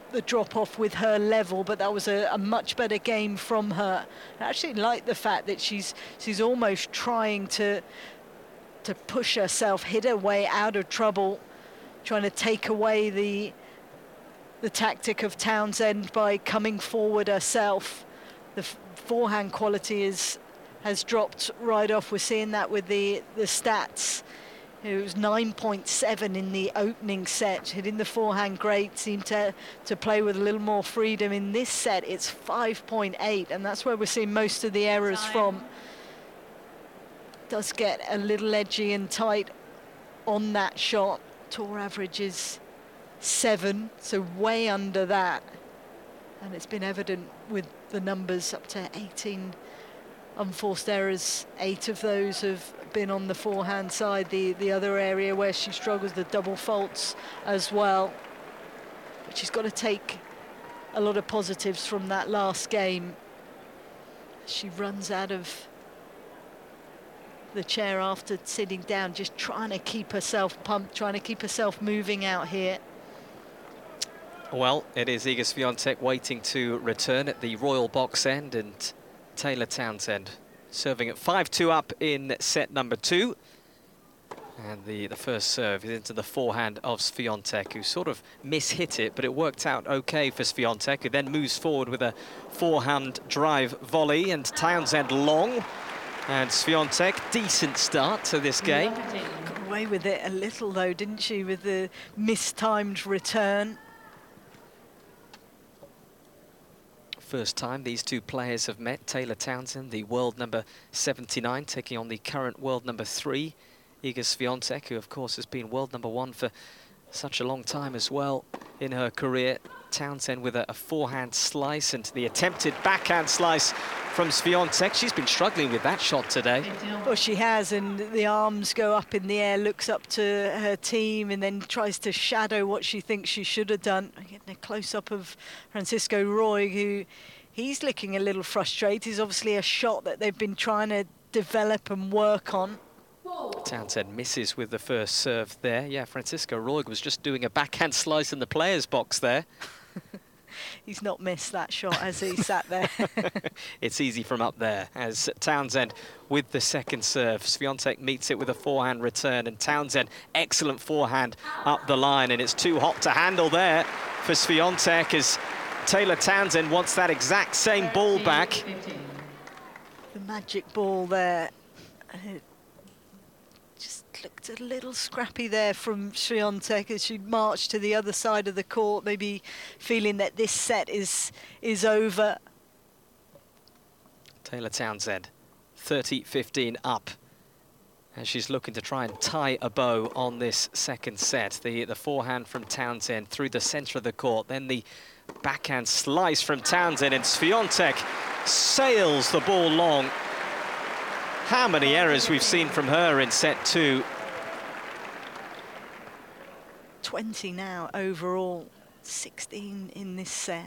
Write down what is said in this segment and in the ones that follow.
the drop-off with her level, but that was a much better game from her. I actually like the fact that she's almost trying to push herself, hit her way out of trouble, trying to take away the tactic of Townsend by coming forward herself. The forehand quality has dropped right off. We're seeing that with the stats. It was 9.7 in the opening set. Hitting the forehand great, seemed to play with a little more freedom. In this set, it's 5.8, and that's where we're seeing most of the errors from. Does get a little edgy and tight on that shot. Tour average is 7, so way under that. And it's been evident with the numbers up to 18 unforced errors. 8 of those have been on the forehand side. The other area where she struggles, the double faults as well. But she's got to take a lot of positives from that last game. She runs out of the chair after sitting down, just trying to keep herself pumped, trying to keep herself moving out here. Well, it is Iga Swiatek waiting to return at the Royal Box end, and Taylor Townsend serving at 5-2 up in set number 2. And the first serve is into the forehand of Swiatek, who sort of mishit it, but it worked out okay for Swiatek, who then moves forward with a forehand drive volley, and Townsend long. And Swiatek, decent start to this game. Got away with it a little though, didn't she, with the mistimed return. First time these two players have met. Taylor Townsend, the world number 79, taking on the current world number 3, Iga Swiatek, who of course has been world number 1 for such a long time as well in her career. Townsend with a forehand slice, and the attempted backhand slice from Swiatek. She's been struggling with that shot today. Well, she has, and the arms go up in the air, looks up to her team, and then tries to shadow what she thinks she should have done. Getting a close-up of Francisco Roy, who he's looking a little frustrated. It's obviously a shot that they've been trying to develop and work on. Townsend misses with the first serve there. Yeah, Francisco Roig was just doing a backhand slice in the players' box there. He's not missed that shot, has he? Sat there. It's easy from up there, as Townsend with the second serve. Swiatek meets it with a forehand return, and Townsend, excellent forehand up the line, and it's too hot to handle there for Swiatek, as Taylor Townsend wants that exact same ball back. The magic ball there. It just looked a little scrappy there from Swiatek as she marched to the other side of the court, maybe feeling that this set is over. Taylor Townsend, 30-15 up, as she's looking to try and tie a bow on this second set. The forehand from Townsend through the centre of the court, then the backhand slice from Townsend, and Swiatek sails the ball long. How many errors we've seen from her in set 2. 20 now overall, 16 in this set.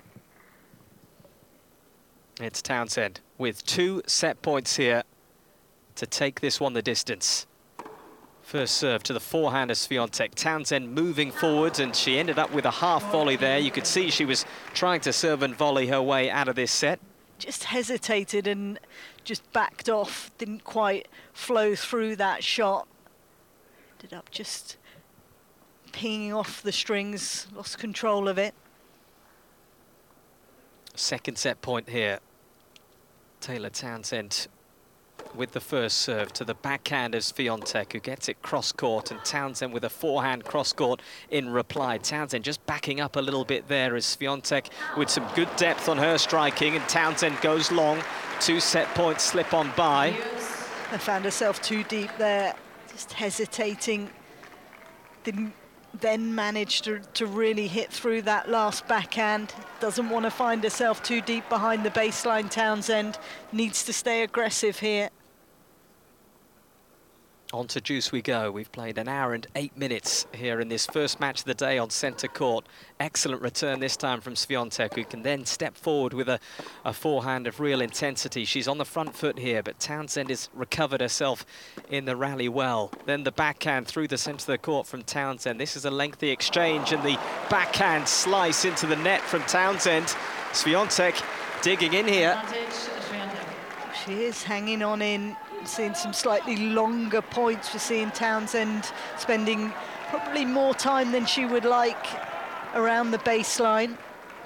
It's Townsend with 2 set points here to take this one the distance. First serve to the forehand of Swiatek. Townsend moving forward, and she ended up with a half volley there. You could see she was trying to serve and volley her way out of this set. Just hesitated and just backed off, didn't quite flow through that shot. Ended up just pinging off the strings, lost control of it. Second set point here. Taylor Townsend with the first serve to the backhand of Swiatek, who gets it cross-court, and Townsend with a forehand cross-court in reply. Townsend just backing up a little bit there as Swiatek with some good depth on her striking, and Townsend goes long. 2 set points slip on by. I found herself too deep there, just hesitating. Didn't then manage to really hit through that last backhand. Doesn't want to find herself too deep behind the baseline. Townsend needs to stay aggressive here. On to juice we go. We've played an hour and 8 minutes here in this first match of the day on centre court. Excellent return this time from Swiatek, who can then step forward with a forehand of real intensity. She's on the front foot here, but Townsend has recovered herself in the rally well. Then the backhand through the centre of the court from Townsend. This is a lengthy exchange, and the backhand slice into the net from Townsend. Swiatek digging in here. She is hanging on in. Seeing some slightly longer points. We're seeing Townsend spending probably more time than she would like around the baseline.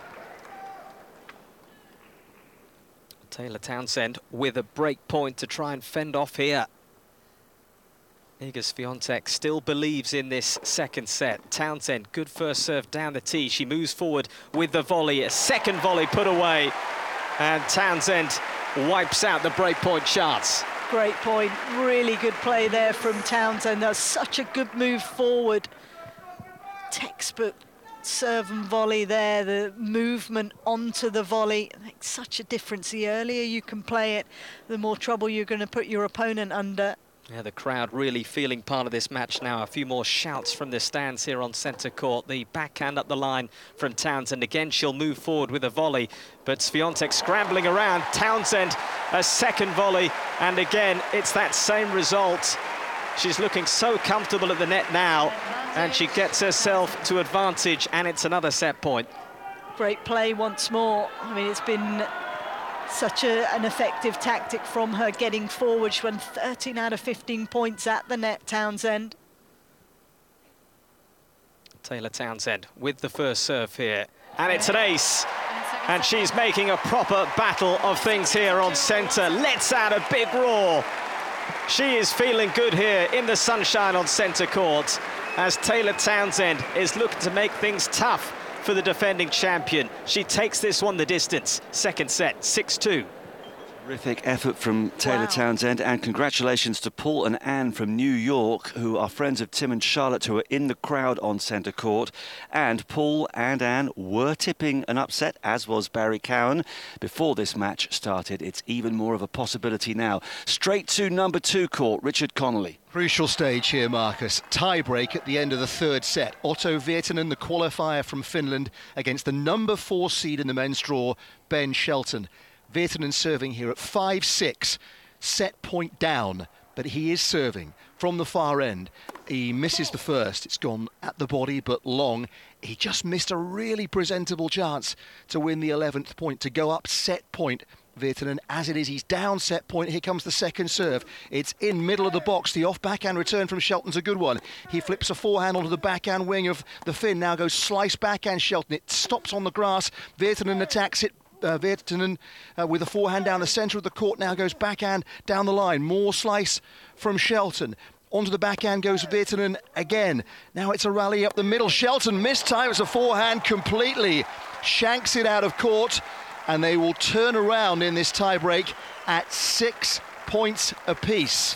Taylor Townsend with a break point to try and fend off here. Iga Swiatek still believes in this second set. Townsend, good first serve down the tee. She moves forward with the volley. A second volley put away. And Townsend wipes out the breakpoint chance. Great point, really good play there from Townsend. That's such a good move forward. Textbook serve and volley there, the movement onto the volley makes such a difference. The earlier you can play it, the more trouble you're going to put your opponent under. Yeah, the crowd really feeling part of this match now. A few more shouts from the stands here on centre court. The backhand up the line from Townsend. Again, she'll move forward with a volley, but Swiatek scrambling around. Townsend, a second volley, and again, it's that same result. She's looking so comfortable at the net now, and she gets herself to advantage, and it's another set point. Great play once more. I mean, it's been such an effective tactic from her getting forward. She won 13 out of 15 points at the net, Townsend. Taylor Townsend with the first serve here. And it's an ace. And she's making a proper battle of things here on centre. Lets out a big roar. She is feeling good here in the sunshine on centre court as Taylor Townsend is looking to make things tough for the defending champion. She takes this one the distance. Second set, 6-2. Terrific effort from Taylor Townsend, and congratulations to Paul and Anne from New York, who are friends of Tim and Charlotte, who are in the crowd on centre court. And Paul and Anne were tipping an upset, as was Barry Cowan. Before this match started, it's even more of a possibility now. Straight to number 2 court, Richard Connolly. Crucial stage here, Marcus. Tie-break at the end of the third set. Otto Virtanen, the qualifier from Finland, against the number 4 seed in the men's draw, Ben Shelton. Virtanen serving here at 5-6, set point down, but he is serving from the far end. He misses the first, it's gone at the body but long. He just missed a really presentable chance to win the 11th point, to go up set point. Virtanen, as it is, he's down set point. Here comes the second serve. It's in middle of the box. The off backhand return from Shelton's a good one. He flips a forehand onto the backhand wing of the Finn. Now goes slice backhand Shelton. It stops on the grass. Virtanen attacks it. Virtanen with a forehand down the centre of the court, now goes backhand down the line. More slice from Shelton. Onto the backhand goes Virtanen again. Now it's a rally up the middle. Shelton missed time. It's a forehand completely. Shanks it out of court, and they will turn around in this tie-break at 6 points apiece.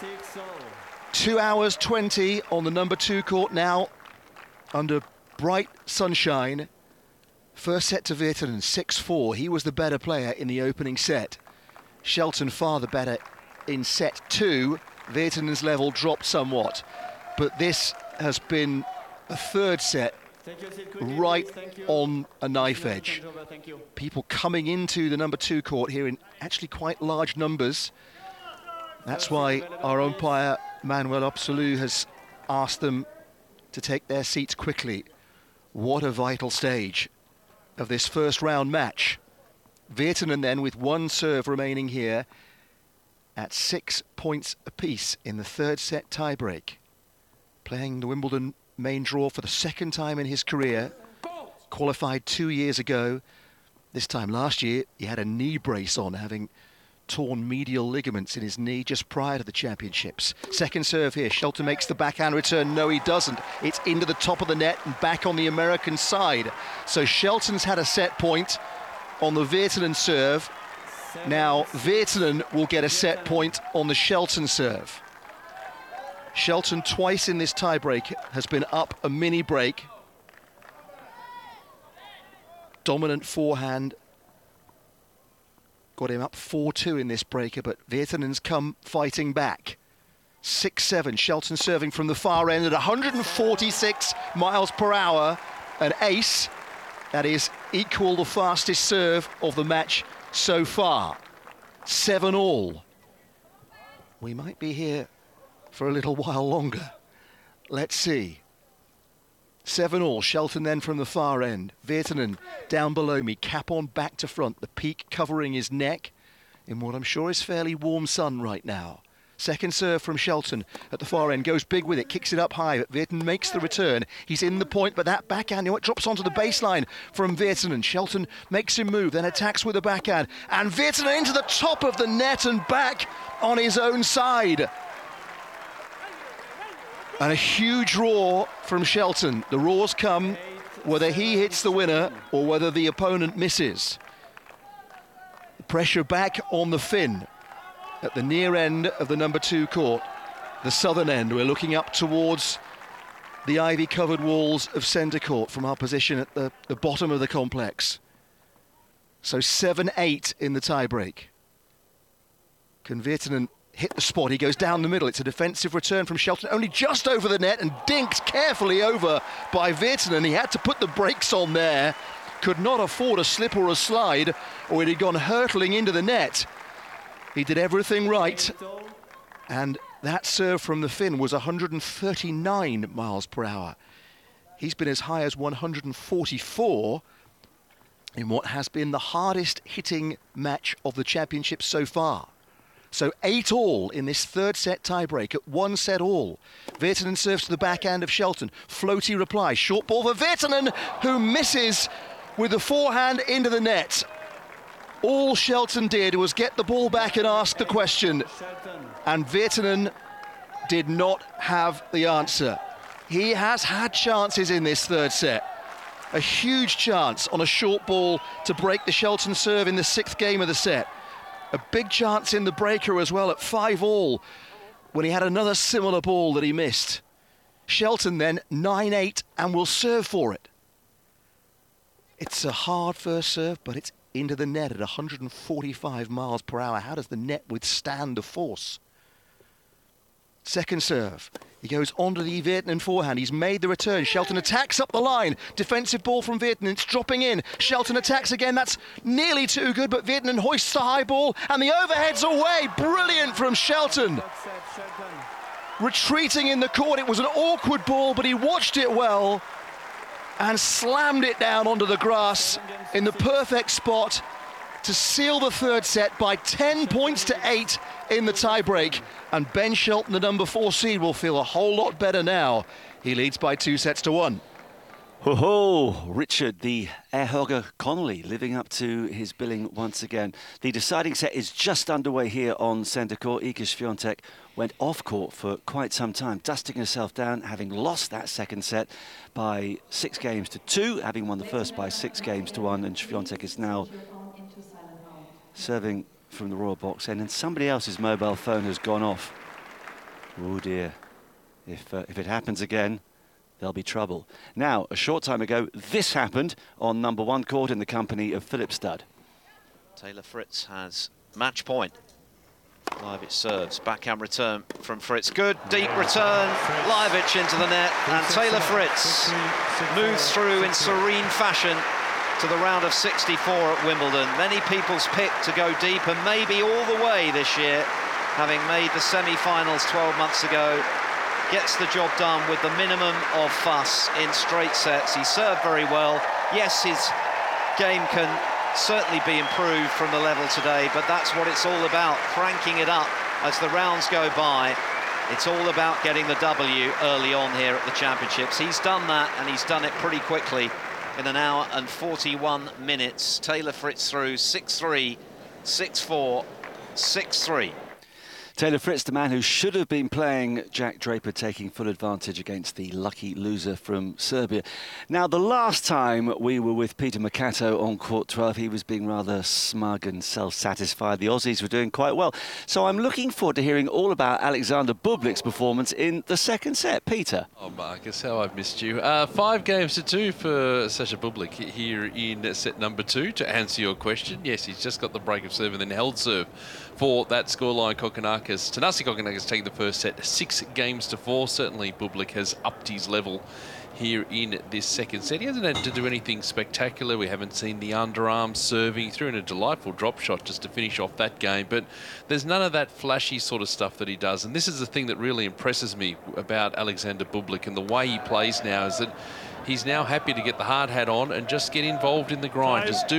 2 hours 20 on the number 2 court now, under bright sunshine. First set to Virtanen, 6-4. He was the better player in the opening set. Shelton far the better in set 2. Virtanen's level dropped somewhat. But this has been a third set right on a knife edge. People coming into the number 2 court here in actually quite large numbers. That's why our umpire, Manuel Absolu, has asked them to take their seats quickly. What a vital stage of this first round match. Virtanen then with 1 serve remaining here at 6 points apiece in the third set tie-break. Playing the Wimbledon main draw for the second time in his career. Qualified 2 years ago. This time last year he had a knee brace on, having torn medial ligaments in his knee just prior to the championships. Second serve here. Shelton makes the backhand return. No, he doesn't. It's into the top of the net and back on the American side. So Shelton's had a set point on the Virtanen serve. Now Virtanen will get a set point on the Shelton serve. Shelton twice in this tie-break has been up a mini break. Dominant forehand. Got him up 4-2 in this breaker, but Virtanen's come fighting back. 6-7. Shelton serving from the far end at 146 miles per hour. An ace. That is equal the fastest serve of the match so far. 7-all. We might be here for a little while longer. Let's see. 7-all. Shelton then from the far end. Virtanen down below me. Cap on back to front. The peak covering his neck in what I'm sure is fairly warm sun right now. Second serve from Shelton at the far end. Goes big with it. Kicks it up high. But Virtanen makes the return. He's in the point, but that backhand, you know, it drops onto the baseline from Virtanen. Shelton makes him move, then attacks with the backhand. And Virtanen into the top of the net and back on his own side. And a huge roar from Shelton. The roars come whether he hits the winner or whether the opponent misses. The pressure back on the Finn at the near end of the number 2 court. The southern end, we're looking up towards the ivy-covered walls of centre court from our position at the bottom of the complex. So 7-8 in the tie-break. Can Virtanen hit the spot? He goes down the middle. It's a defensive return from Shelton, only just over the net and dinked carefully over by Virtanen. He had to put the brakes on there. Could not afford a slip or a slide, or he'd gone hurtling into the net. He did everything right. And that serve from the Finn was 139 miles per hour. He's been as high as 144 in what has been the hardest hitting match of the championship so far. So 8-all in this third set tiebreak at 1-all. Virtanen serves to the backhand of Shelton. Floaty reply. Short ball for Virtanen, who misses with the forehand into the net. All Shelton did was get the ball back and ask the question. And Virtanen did not have the answer. He has had chances in this third set. A huge chance on a short ball to break the Shelton serve in the 6th game of the set. A big chance in the breaker as well at 5-all when he had another similar ball that he missed. Shelton then 9-8 and will serve for it. It's a hard first serve, but it's into the net at 145 miles per hour. How does the net withstand the force? Second serve. He goes onto the Virtanen forehand. He's made the return. Shelton attacks up the line. Defensive ball from Virtanen. It's dropping in. Shelton attacks again. That's nearly too good, but Virtanen hoists the high ball and the overhead's away. Brilliant from Shelton. Retreating in the court. It was an awkward ball, but he watched it well and slammed it down onto the grass in the perfect spot to seal the third set by 10 points to 8 in the tiebreak. And Ben Shelton, the number 4 seed, will feel a whole lot better now. He leads by 2-1. Ho-ho! Richard, the air hogger Connolly, living up to his billing once again. The deciding set is just underway here on centre court. Iga Swiatek went off court for quite some time, dusting herself down, having lost that second set by 6-2, having won the first by 6-1, and Swiatek is now serving from the Royal Box end, and somebody else's mobile phone has gone off. Oh dear. If it happens again, there'll be trouble. Now, a short time ago, this happened on number 1 court in the company of Philip Studd. Taylor Fritz has match point. Lajovic serves, backhand return from Fritz. Good, deep return, Lajovic into the net, and Taylor Fritz moves through in serene fashion to the round of 64 at Wimbledon. Many people's pick to go deep and maybe all the way this year, having made the semi-finals 12 months ago. Gets the job done with the minimum of fuss in straight sets. He served very well. Yes, his game can certainly be improved from the level today, but that's what it's all about, cranking it up as the rounds go by. It's all about getting the W early on here at the championships. He's done that, and he's done it pretty quickly in 1 hour and 41 minutes. Taylor Fritz through 6-3, 6-4, 6-3. Taylor Fritz, the man who should have been playing Jack Draper, taking full advantage against the lucky loser from Serbia. Now, the last time we were with Peter Makato on court 12, he was being rather smug and self-satisfied. The Aussies were doing quite well. So I'm looking forward to hearing all about Alexander Bublik's performance in the second set. Peter. Oh, Marcus, how I've missed you. 5-2 for Sasha Bublik here in set number 2. To answer your question, yes, he's just got the break of serve and then held serve for that scoreline. Kokonakis Kokkinakis. Thanasi Kokkinakis taking the first set 6-4. Certainly Bublik has upped his level here in this second set. He hasn't had to do anything spectacular. We haven't seen the underarm serving. He threw in a delightful drop shot just to finish off that game, but there's none of that flashy sort of stuff that he does. And this is the thing that really impresses me about Alexander Bublik and the way he plays now, is that he's now happy to get the hard hat on and just get involved in the grind. Just do